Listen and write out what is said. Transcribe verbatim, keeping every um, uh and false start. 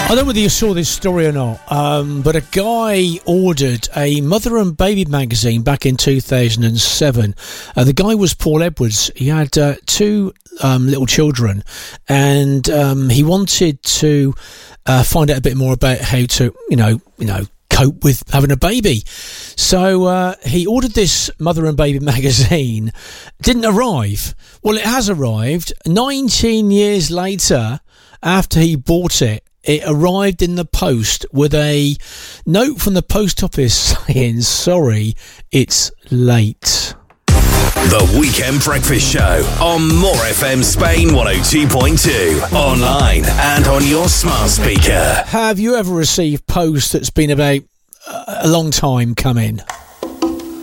I don't know whether you saw this story or not, um, but a guy ordered a mother and baby magazine back in two thousand seven. Uh, the guy was Paul Edwards. He had uh, two um, little children, and um, he wanted to uh, find out a bit more about how to, you know, you know, cope with having a baby. So uh, he ordered this mother and baby magazine. Didn't arrive. Well, it has arrived. nineteen years later, after he bought it, it arrived in the post with a note from the post office saying, sorry, it's late. The Weekend Breakfast Show on More F M Spain one oh two point two, online and on your smart speaker. Have you ever received post that's been about a long time coming?